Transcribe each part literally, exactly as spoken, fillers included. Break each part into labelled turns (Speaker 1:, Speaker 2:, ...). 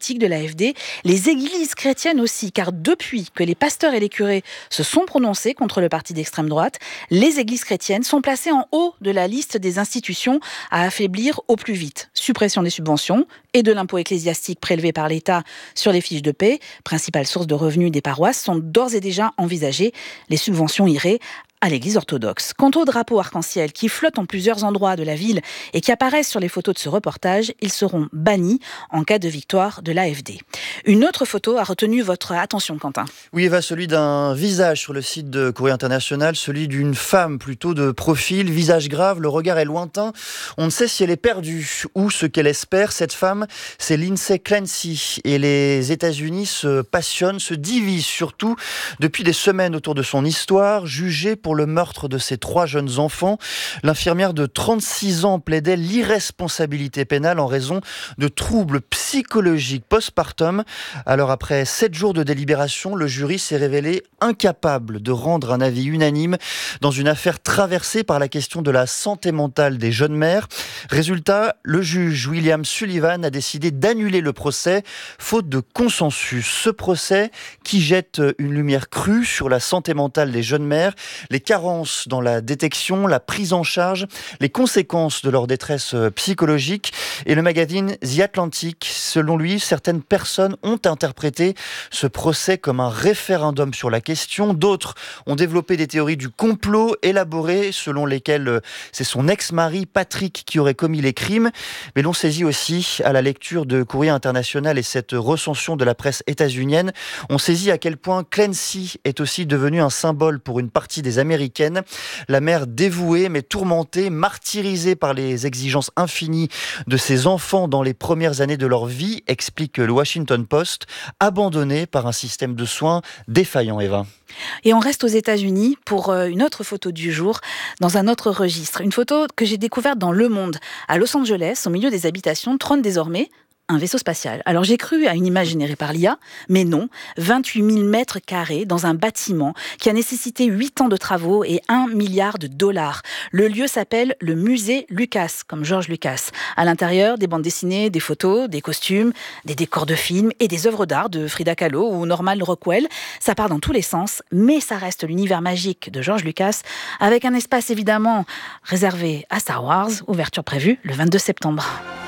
Speaker 1: politique de l'A F D, les églises chrétiennes aussi, car depuis que les pasteurs et les curés se sont prononcés contre le parti d'extrême droite, les églises chrétiennes sont placées en haut de la liste des institutions à affaiblir au plus vite. Suppression des subventions et de l'impôt ecclésiastique prélevé par l'État sur les fiches de paix, principale source de revenus des paroisses, sont d'ores et déjà envisagées. Les subventions iraient à l'église orthodoxe. Quant aux drapeaux arc-en-ciel qui flottent en plusieurs endroits de la ville et qui apparaissent sur les photos de ce reportage, ils seront bannis en cas de victoire de l'A F D. Une autre photo a retenu votre attention, Quentin.
Speaker 2: Oui, Eva, celui d'un visage sur le site de Courrier International, celui d'une femme plutôt de profil, visage grave, le regard est lointain. On ne sait si elle est perdue ou ce qu'elle espère. Cette femme, c'est Lindsay Clancy. Et les États-Unis se passionnent, se divisent surtout depuis des semaines autour de son histoire, jugée pour le meurtre de ses trois jeunes enfants. L'infirmière de trente-six ans plaidait l'irresponsabilité pénale en raison de troubles psychologiques postpartum. Alors après sept jours de délibération, le jury s'est révélé incapable de rendre un avis unanime dans une affaire traversée par la question de la santé mentale des jeunes mères. Résultat, le juge William Sullivan a décidé d'annuler le procès faute de consensus. Ce procès qui jette une lumière crue sur la santé mentale des jeunes mères, les carences dans la détection, la prise en charge, les conséquences de leur détresse psychologique. Et le magazine The Atlantic, selon lui, certaines personnes ont interprété ce procès comme un référendum sur la question. D'autres ont développé des théories du complot élaborées selon lesquelles c'est son ex-mari Patrick qui aurait commis les crimes. Mais l'on saisit aussi, à la lecture de Courrier International et cette recension de la presse états-unienne, on saisit à quel point Clancy est aussi devenue un symbole pour une partie des Américaines. La mère dévouée mais tourmentée, martyrisée par les exigences infinies de ses enfants dans les premières années de leur vie, explique le Washington Post, abandonnée par un système de soins défaillant, Eva.
Speaker 1: Et on reste aux États-Unis pour une autre photo du jour, dans un autre registre. Une photo que j'ai découverte dans Le Monde. À Los Angeles, au milieu des habitations, trône désormais un vaisseau spatial. Alors j'ai cru à une image générée par l'I A, mais non, vingt-huit mille mètres carrés dans un bâtiment qui a nécessité huit ans de travaux et un milliard de dollars. Le lieu s'appelle le musée Lucas, comme George Lucas. À l'intérieur, des bandes dessinées, des photos, des costumes, des décors de films et des œuvres d'art de Frida Kahlo ou Norman Rockwell. Ça part dans tous les sens, mais ça reste l'univers magique de George Lucas, avec un espace évidemment réservé à Star Wars, ouverture prévue le vingt-deux septembre.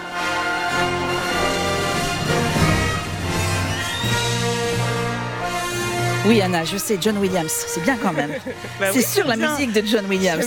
Speaker 1: Oui, Anna, je sais, John Williams, c'est bien quand même. bah c'est oui, sur la bien. musique de John Williams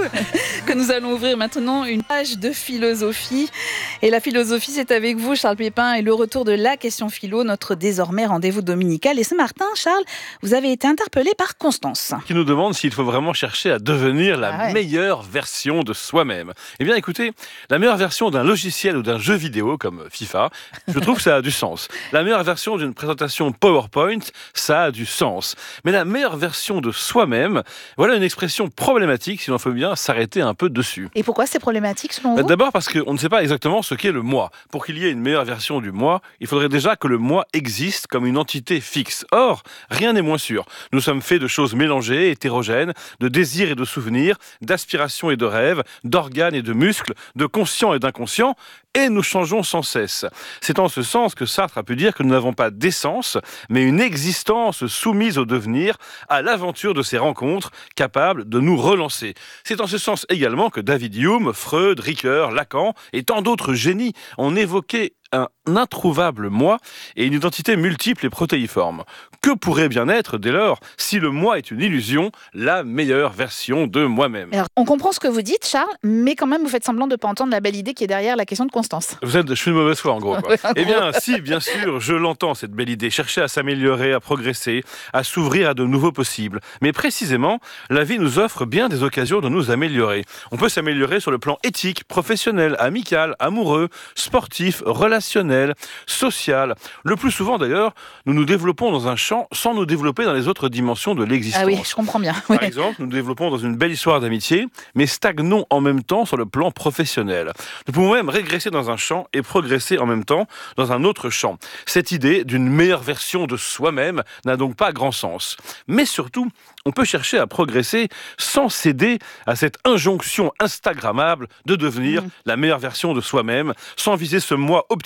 Speaker 1: que nous allons ouvrir maintenant une page de philosophie. Et la philosophie, c'est avec vous, Charles Pépin, et le retour de la question philo, notre désormais rendez-vous dominical. Et ce matin, Charles, vous avez été interpellé par Constance,
Speaker 3: qui nous demande s'il faut vraiment chercher à devenir la ah ouais. meilleure version de soi-même. Eh bien, écoutez, la meilleure version d'un logiciel ou d'un jeu vidéo comme FIFA, je trouve que ça a du sens. La meilleure version d'une présentation PowerPoint, ça a du sens. Mais la meilleure version de soi-même, voilà une expression problématique si l'on veut bien s'arrêter un peu dessus.
Speaker 1: Et pourquoi c'est problématique selon vous ?
Speaker 3: D'abord parce qu'on ne sait pas exactement ce qu'est le moi. Pour qu'il y ait une meilleure version du moi, il faudrait déjà que le moi existe comme une entité fixe. Or, rien n'est moins sûr. Nous sommes faits de choses mélangées, hétérogènes, de désirs et de souvenirs, d'aspirations et de rêves, d'organes et de muscles, de conscients et d'inconscients, et nous changeons sans cesse. C'est en ce sens que Sartre a pu dire que nous n'avons pas d'essence, mais une existence soumise au devenir, à l'aventure de ces rencontres, capables de nous relancer. C'est en ce sens également que David Hume, Freud, Ricoeur, Lacan et tant d'autres génies ont évoqué un introuvable moi et une identité multiple et protéiforme. Que pourrait bien être, dès lors, si le moi est une illusion, la meilleure version de moi-même ?
Speaker 1: Alors, on comprend ce que vous dites, Charles, mais quand même, vous faites semblant de ne pas entendre la belle idée qui est derrière la question de Constance.
Speaker 3: Vous êtes, je suis de mauvaise foi, en gros. Quoi. Eh bien, si, bien sûr, je l'entends, cette belle idée. Chercher à s'améliorer, à progresser, à s'ouvrir à de nouveaux possibles. Mais précisément, la vie nous offre bien des occasions de nous améliorer. On peut s'améliorer sur le plan éthique, professionnel, amical, amoureux, sportif, relationnel, social. Le plus souvent, d'ailleurs, nous nous développons dans un champ sans nous développer dans les autres dimensions de l'existence.
Speaker 1: Ah oui, je comprends bien.
Speaker 3: Par ouais. exemple, nous nous développons dans une belle histoire d'amitié, mais stagnons en même temps sur le plan professionnel. Nous pouvons même régresser dans un champ et progresser en même temps dans un autre champ. Cette idée d'une meilleure version de soi-même n'a donc pas grand sens. Mais surtout, on peut chercher à progresser sans céder à cette injonction instagrammable de devenir mmh. la meilleure version de soi-même, sans viser ce moi optimiste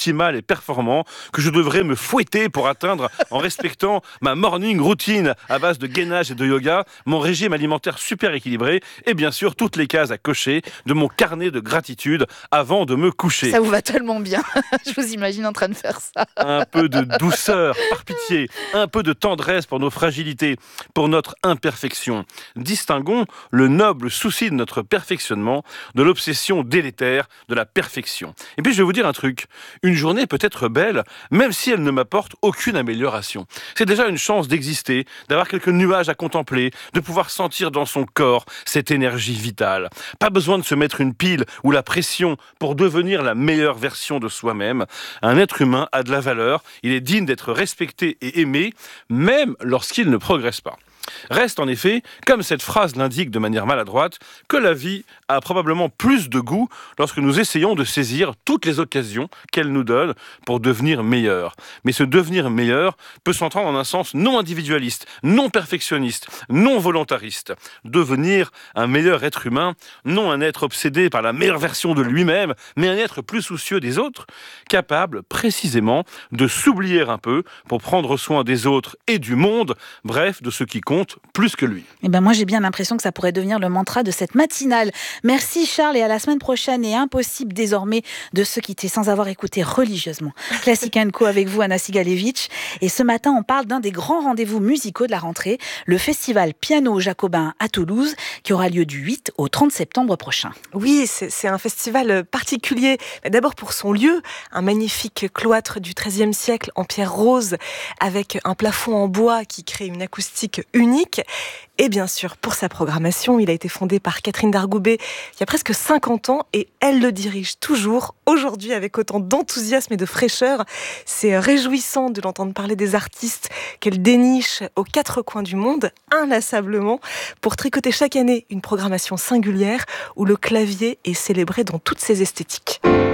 Speaker 3: optimal et performant que je devrais me fouetter pour atteindre en respectant ma morning routine à base de gainage et de yoga, mon régime alimentaire super équilibré et bien sûr toutes les cases à cocher de mon carnet de gratitude avant de me coucher.
Speaker 1: Ça vous va tellement bien. Je vous imagine en train de faire ça.
Speaker 3: Un peu de douceur, par pitié, un peu de tendresse pour nos fragilités, pour notre imperfection. Distinguons le noble souci de notre perfectionnement de l'obsession délétère de la perfection. Et puis je vais vous dire un truc, une journée peut être belle, même si elle ne m'apporte aucune amélioration. C'est déjà une chance d'exister, d'avoir quelques nuages à contempler, de pouvoir sentir dans son corps cette énergie vitale. Pas besoin de se mettre une pile ou la pression pour devenir la meilleure version de soi-même. Un être humain a de la valeur, il est digne d'être respecté et aimé, même lorsqu'il ne progresse pas. Reste en effet, comme cette phrase l'indique de manière maladroite, que la vie a probablement plus de goût lorsque nous essayons de saisir toutes les occasions qu'elle nous donne pour devenir meilleur. Mais ce devenir meilleur peut s'entendre en un sens non individualiste, non perfectionniste, non volontariste. Devenir un meilleur être humain, non un être obsédé par la meilleure version de lui-même, mais un être plus soucieux des autres, capable précisément de s'oublier un peu pour prendre soin des autres et du monde, bref, de ce qui compte plus que lui.
Speaker 1: Eh ben moi j'ai bien l'impression que ça pourrait devenir le mantra de cette matinale. Merci Charles et à la semaine prochaine. Et impossible désormais de se quitter sans avoir écouté religieusement Classic and Co avec vous Anna Sigalevitch. Et ce matin on parle d'un des grands rendez-vous musicaux de la rentrée, le festival Piano Jacobin à Toulouse qui aura lieu du huit au trente septembre prochain.
Speaker 4: Oui, c'est, c'est un festival particulier. D'abord pour son lieu, un magnifique cloître du treizième siècle en pierre rose avec un plafond en bois qui crée une acoustique unique. Et bien sûr, pour sa programmation, il a été fondé par Catherine Dargoubet il y a presque cinquante ans et elle le dirige toujours aujourd'hui avec autant d'enthousiasme et de fraîcheur. C'est réjouissant de l'entendre parler des artistes qu'elle déniche aux quatre coins du monde, inlassablement, pour tricoter chaque année une programmation singulière où le clavier est célébré dans toutes ses esthétiques.